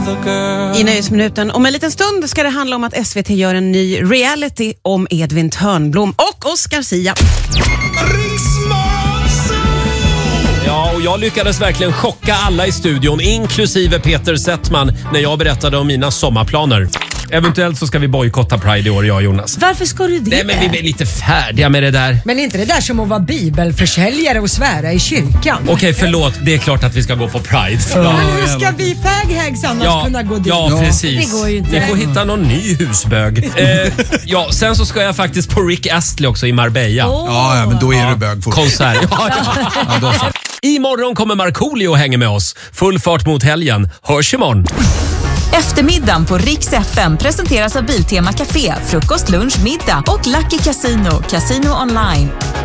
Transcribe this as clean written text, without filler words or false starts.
I Nöjesminuten. Om en liten stund ska det handla om att SVT gör en ny reality om Edvin Törnblom och Oscar Sia. Ja, och jag lyckades verkligen chocka alla i studion, inklusive Peter Settman, när jag berättade om mina sommarplaner. Eventuellt så ska vi bojkotta Pride i år, jag och Jonas. Varför ska du det? Nej, men vi är lite färdiga med det där. Men inte det där som att vara bibelförsäljare och svära i kyrkan. Okej, förlåt. Det är klart att vi ska gå på Pride. Men hur ska vi faghags annars kunna gå dit? Ja, precis. Det går ju inte. Vi får hitta någon ny husbög. Sen så ska jag faktiskt på Rick Astley också i Marbella. Ja, men då är du bög fort. Konsert. Imorgon kommer Markoolio och hänger med oss. Full fart mot helgen. Hörs imorgon. Eftermiddagen på Rix FM presenteras av Biltema Café, frukost, lunch, middag och Lucky Casino, Casino online.